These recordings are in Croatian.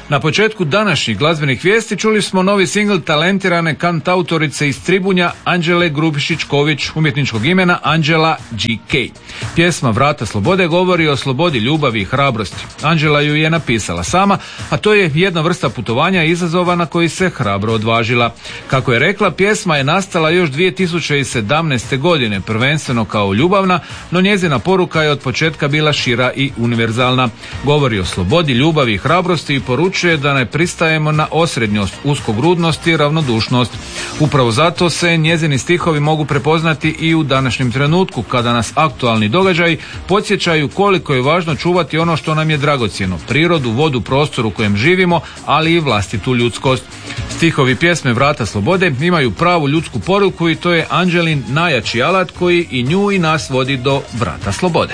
Na početku današnjih glazbenih vijesti čuli smo novi singl talentirane kantautorice iz Tribunja Anđele Grubišić-Ković, umjetničkog imena Anđela GK. Pjesma Vrata slobode govori o slobodi, ljubavi i hrabrosti. Anđela ju je napisala sama, a to je jedna vrsta putovanja i izazova na koji se hrabro odvažila. Kako je rekla, pjesma je nastala još 2017. godine, prvenstveno kao ljubavna, no njezina poruka je od početka bila šira i univerzalna. Govori o slobodi, ljubavi i hrabrosti i poručuje da ne pristajemo na osrednjost, uskogrudnost i ravnodušnost. Upravo zato se njezini stihovi mogu prepoznati i u današnjem trenutku, kada nas aktualni događaji podsjećaju koliko je važno čuvati ono što nam je dragocjeno, prirodu, vodu, prostor u kojem živimo, ali i vlastitu ljudskost. Stihovi pjesme Vrata slobode imaju pravu ljudsku poruku i to je Anđelin najjači alat koji i nju i nas vodi do vrata slobode.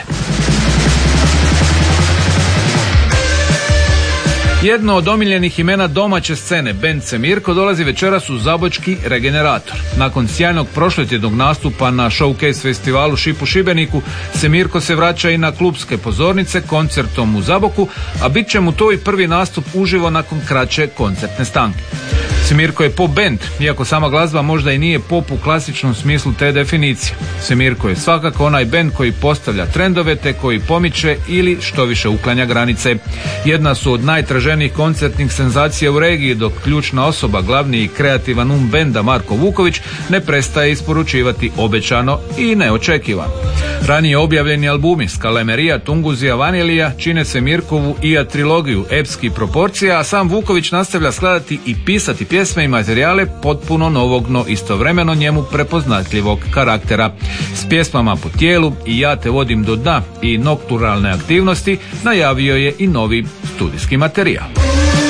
Jedno od omiljenih imena domaće scene, bend Semirko, dolazi večeras u zabočki Regenerator. Nakon sjajnog prošlotjednog nastupa na Showcase festivalu Šip u Šibeniku, Semirko se vraća i na klubske pozornice koncertom u Zaboku, a bit će mu to i prvi nastup uživo nakon kraće koncertne stanke. Semirko je pop band, iako sama glazba možda i nije pop u klasičnom smislu te definicije. Semirko je svakako onaj band koji postavlja trendove te koji pomiče ili što više uklanja granice. Jedna su od najtraženijih koncertnih senzacija u regiji, dok ključna osoba, glavni i kreativan benda Marko Vuković ne prestaje isporučivati obećano i neočekivano. Ranije objavljeni albumi Skalemerija, Tunguzija, Vanilija čine Semirkovu IA trilogiju epskih proporcija, a sam Vuković nastavlja skladati i pisati pjesme i materijale potpuno novog, no istovremeno njemu prepoznatljivog karaktera. S pjesmama Po tijelu i Ja te vodim do dna i Nokturalne aktivnosti najavio je i novi studijski materijal.